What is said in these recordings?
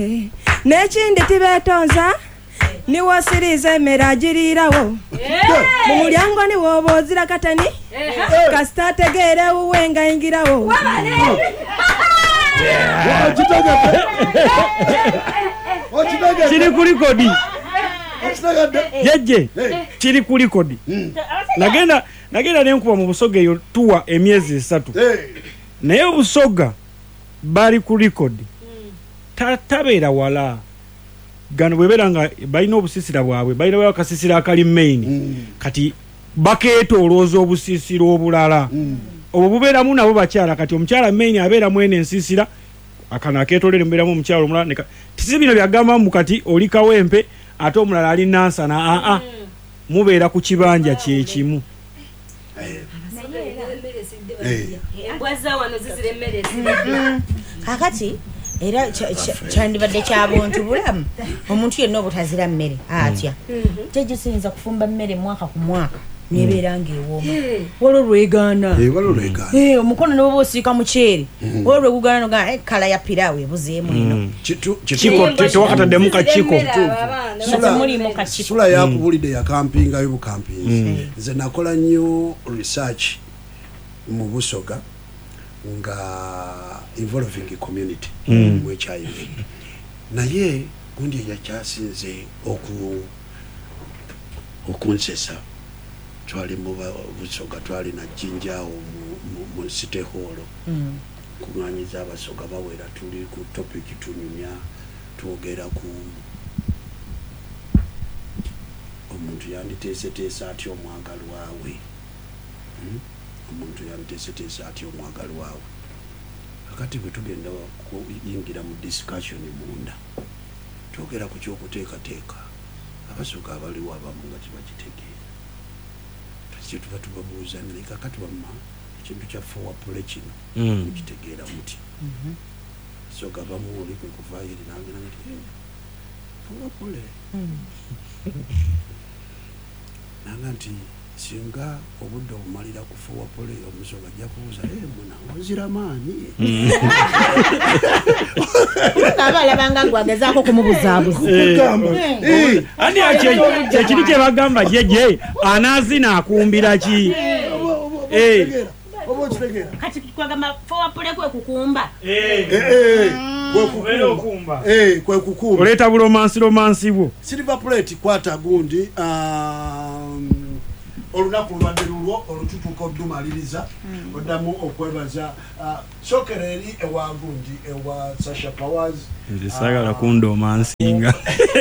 N'ekindi tibeetonza niwosiriza emmere agiriirawo mu mulyango niwooba ozira katani kasita ategeere ewuwe ng'ayingirawo. Kiri ku likodi jeje, kiri ku likodi. Nagenda nenkuba mu Busoga eyo tuwa emyezi 3 naye Busoga bali ku likodi tabeera wala gano bwebera nga balina obusisira bwabwe balina akasisira akali main kati bakeetolooza obusisira obulala obwo bubeeramu nabo bakyala kati omukyala main abeera mwene ensisira akana akeetolere mbeeramu omukyala omulala tisi bino byagamba mu kati oli Kawempe ate omulala ali Nansana mubeera ku kibanja kyekimu. Kakati era kyandibadde kyabuntu bulamu omuntu yenna obutazira mmere atya tegisinza kufumba mmere mwaka ku mwaka nebeera ng'ewooma olwo lwegaana omukono ne bwoba osiika muceere olwo lwegugaana nogaa kala ya piraawo ebuzeemu eno tewakataddemu kakiko sula yakubulidde yakampingayo bukampinzi nze nakola nnyo research mu Busoga nga involving community mu HIV naye gundi yakyasinze okunsesa twali mu Busoga twali na Jinjaawo mu City Hall kuŋŋaanyiza Abasoga bawera tuli ku topic tunyumya twogera ku omuntu yanditeeseteesa atya omwagalwa we omuntu yanditeeseteesa atya omwagalwa we kakati bwe tugenda kuyingira mu discussion munda twogera ku kyokuteekateeka Abasoga abaliwo abamu nga tebakitegeera tuba tubabuuza naye kakati wamma ekintu kya forward kino mukitegeera muti Abasoga abamu oli kwe kuvaayo eri nagenda nti forward nanga nti singa obudde obumalira kufuwa pole Omusoga ajja kubuuza muna ozira maanyi abalabanga gwagezaako kumubuzaabuza ani kyekiri kye bagamba jeje anaazina akumbira ki kati twagamba fuwa pole kwe kukumba kwe kukumba oleeta buromansi bwo silver plate kwata gundi olunaku lubadde lulwo olututuuka olumaliriza oddamu okwebaza sokera eri ewa gundi ewa Sasha Powers nzisagala kundomansinga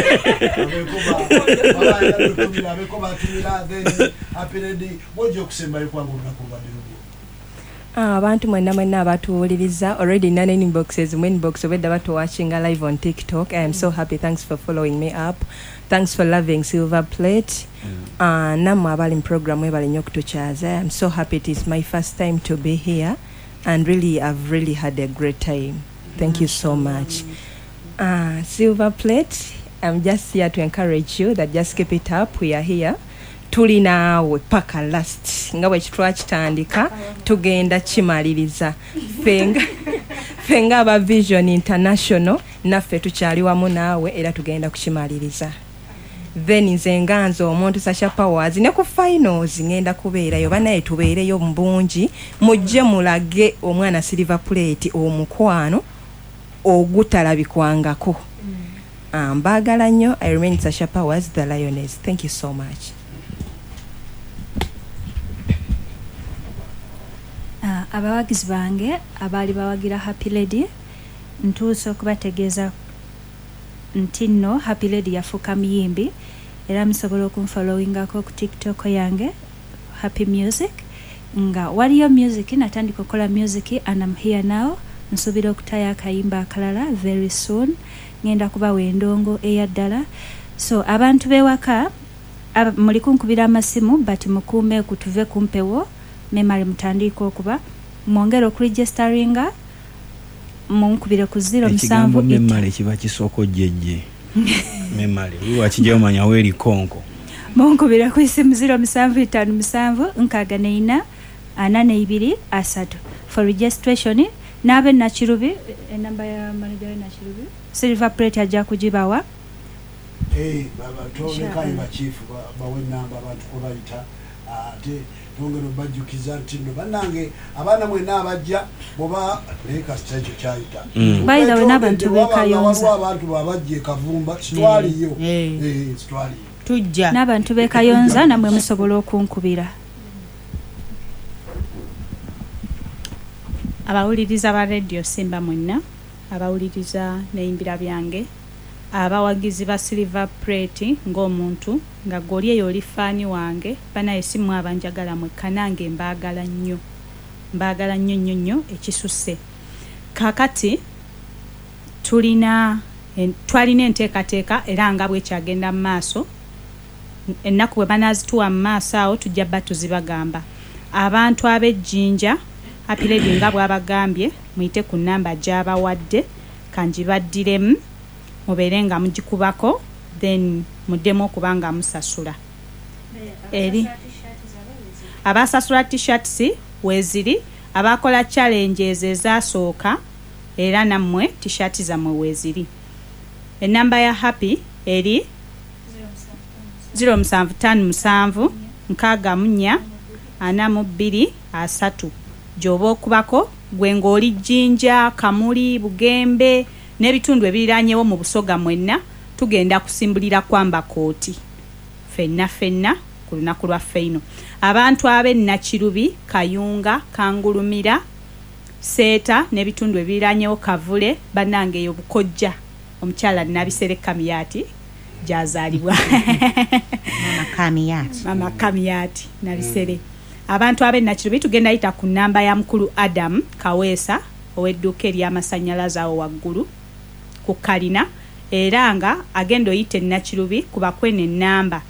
abeko batumira then apiredi bwojja okusembayo kwanga olunaku lubadde lulwo. Abantu mwenna abatuwuliriza already none inboxes mu inbox obedda batu watching live on TikTok. I am so happy. Thanks for following me up. Thanks for loving Silver Plate. Namwe abali in program webali nnyo kutukyaza. I am so happy. It is my first time to be here and really I've really had a great time. Thank you so much. Silver Plate, I'm just here to encourage you that just keep it up. We are here. Tuli naawe paka last nga bwe kitwakitandika tugenda kimaliriza fenga aba Vision International naffe tukyali wamu naawe era tugenda kukimaliriza. Then nze nganza omuntu Sasha Powers ne ku finals ngenda kubeerayo banaye tubeereyo mbungi mujje mulage omwana Silver Plate omukwano ogutalabikwangako. Mbagala nnyo. I remain Sasha Powers, the Lioness. Thank you so much. Abawagizi bange abali bawagira Happy Lady ntuusa okubategeeza nti nno Happy Lady yafuuka muyimbi era musobola okunfollowingako ku TikTok yange Happy Music nga waliyo music natandika okukola music and I'm here now nsuubira okutaya akayimba akalala very soon ngenda kubawa endongo eyaddala so abantu bewaka muli kunkubira amasimu but mukuume kutuve kumpewo memali mutandika okuba mwongera okuregisteringa munkubire ku 07 ekigambo memali kiba kisoko jeje memali wiwakijja omanya weri konko munkubire ku isimu 0757 nkaaga 4 42 3 for registration n'abe Nakirubi enamba ya manager Nakirubi silver plate ajja kugibawa batolekayo bachifu bawe namba abantu kubayita ate tongero bajukiza nti no banange abaana mwena abajja boba leka stage kyayita by the way n'abantu bekayonza abantu babajje kavumba stwaliyo stwaliyo tujja n'abantu bekayonza namwe musobola okunkubira abawuliriza ba radio Simba mwenna abawuliriza neyimbira byange abawagizi ba silver plate ng'omuntu nga goli eyo oli fani wange banaye simu abanjagala mwe kanange mbagala nnyo ekisusse kakati twalina enteekateeka era nga bwe kyagenda mu maaso ennaku bwe banaazituwa mu maaso awo tujja bba tuzibagamba abantu ab'ejjinja Happy Lady nga bw'abagambye muyite ku nnamba gy'abawadde kanjibaddiremu mubeere nga mugikubako then muddemu okuba nga musasula eri abasasula t-shirts weeziri abakola challenges ezasooka era nammwe t-shirt zammwe weeziri ennamba ya Happy eri 0757 64 42 gy'oba okubako gwe ng'oli Jjinja Kamuli Bugembe n'ebitundu ebiriranyewo mu Busoga mwenna tugenda kusimbulira kwamba kooti fenna ku lunaku lwaffe ino abantu ab'e Nakirubi Kayunga Kangulumira Seeta n'ebitundu ebiriranyewo Kavule bannange eyo Bukojja omukyala Nabisere Kamiyati gyazaalibwa mama Kamiyati Nabisere abantu ab'e Nakirubi tugenda yita ku nnamba ya mukulu Adam Kaweesa ow'edduuka ery'amasannyalaze awo waggulu ku kalina era nga agenda oyite Nakirubi kuba kwene ennamba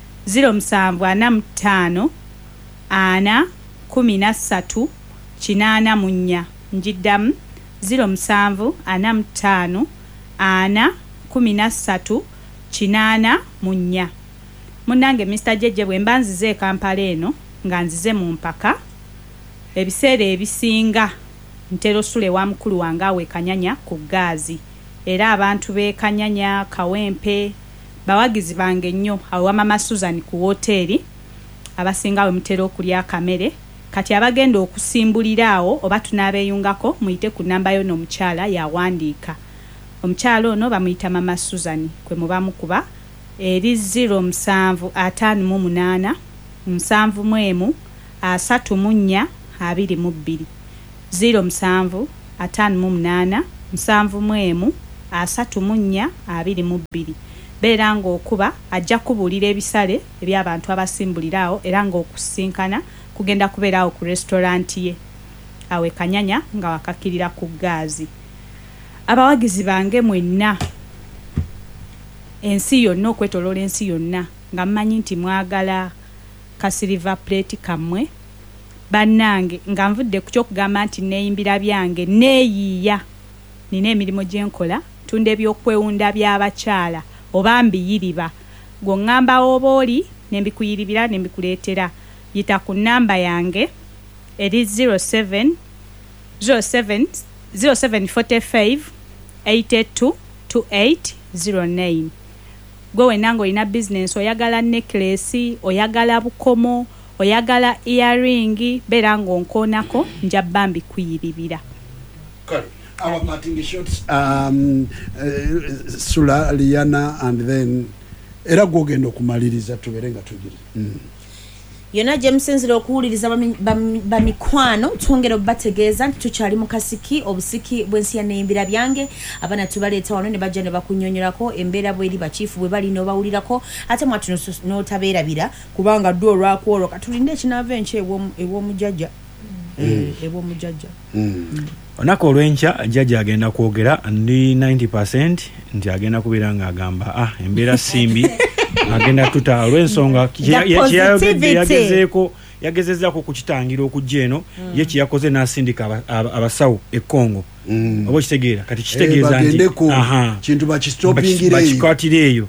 0745 4 13 84 njiddamu 0745 4 13 84 munnange Mr. Jeje bwe mba nzize e Kampala eno nga nzize mu mpaka ebiseera ebisinga ntero sule wa mukulu wange awe Kanyanya ku gaazi era abantu be Kanyanya Kawempe bawagizi bange nnyo awo mama Susan ku hoteli abasinga we mutero okulya akamere kati abagenda okusimbulira awo oba tunaabeyungako muyite ku nnamba yo n'omukyala yawandiika omukyala ono bamuyita mama Susan kwe muba mukuba eri 0758 71 34 22 0758 71 34 22 beera ng'okuba ajja kubuulira ebisale eby'abantu abasimbuliraawo era ng'okusinkana kugenda kubeeraawo ku restauranti ye awe Kanyanya nga wakakirira ku gaazi abawagizi bange mwenna ensi yonna okwetoloola ensi yonna nga mmanyi nti mwagala ka silver plate kammwe bannange nga nvudde ku kyokugamba nti neeyimbira byange neeyiiya nina emirimu gye nkola tunda ebyokwewunda by'abakyala oba mbiyiriba gweŋŋamba oba oli nembikuyiribira nembikuleetera yita ku nnamba yange eri 0745 82 2809 gwe wenanga olina bizinensi oyagala necklace oyagala bukomo oyagala earring beera ng'onkoonako njabba mbikuyiribira our parting shots Sula Liana and then era gwogenda okumaliriza tubeere nga tugire yona jemusinzira okuwuliriza bamikwano twongera obategeeza nti tukyali mu kasiki obusiki bw'ensi ya neeyimbira byange abaana tubaleeta wano ne bajja ne bakunyonyolako embeera bweri bakiifu bwe bali n'obawulirako ate mwati n'otabeerabira kubanga ddu olwakwolwo katulinde ekinaava enki ew'omujjajja ew'omujjajja onako olw'enkya jjajja agenda kwogera ndi 90% nti agenda kubeera ng'agamba embeera simbi agenda tuta olw'ensonga kyayogedde yagezezzaako kukitangira okujja eno ye kiyakoze n'asindika abasawo e Congo oba okitegeera kati kitegeeza nti kintu bakikwatire eyo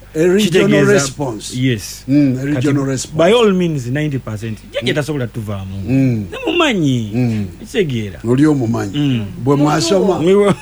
yes by all means 90% ye tasobola tuvaamu nemumanyi kitegeera oli omumanyi bwe mwasoma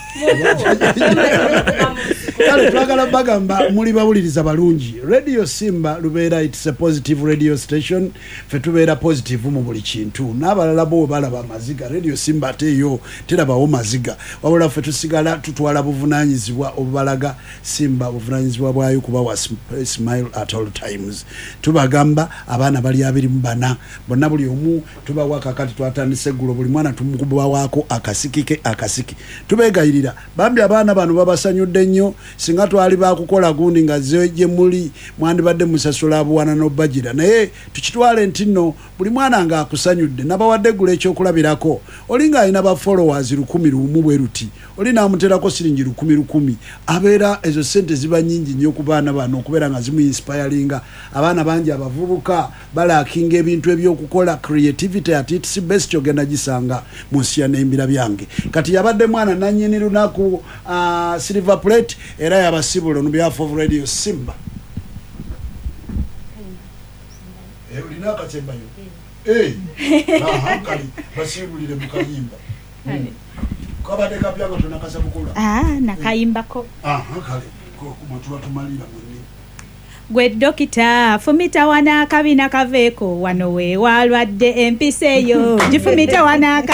kale twagala bagamba muli bawuliriza balungi Radio Simba lubeera it's a positive radio station fe tubeera positive mu buli kintu n'abalala bo balaba maziga Radio Simba ateyo terabawo maziga wabula fe tusigala tutwala buvunanyizibwa obubalaga Simba buvunanyizibwa bwayo kuba wa smile at all times tubagamba abaana bali 24 bonna buli omu tubawa kakati twatandise gulo buli mwana tumukuba wako akasiki tubegayirira bambi abaana bano babasanyudde nnyo singa twali bakukola gundi nga zeje muli mwandibadde musasula abuwana n'obajira naye tukitwale ntinno buli mwana nga akusanyudde nabawadde gule ekyokulabirako olinga alina ba followers 100 bweruti olina amuterako siringi 10 abeera ezo sente ziba nyingi nnyo ku baana bano okubeera nga zimu inspiringa abaana bangi abavubuka balakinga ebintu ebyokukola creativity at its best ogenda gisanga mu nsi ya n'embira byange kati yabadde mwana nanyini lunaku Silver Plate era yabasibulo on behalf of Radio Simba ulina akachemba yo kali basibulire mukayimba kabade kapya ko tunakasa bukula nakayimbako kale ko kumatuwa tumalira munni gwe dokita fumita wana kabina kaveeko wano we walwadde empisa eyo gifumita wana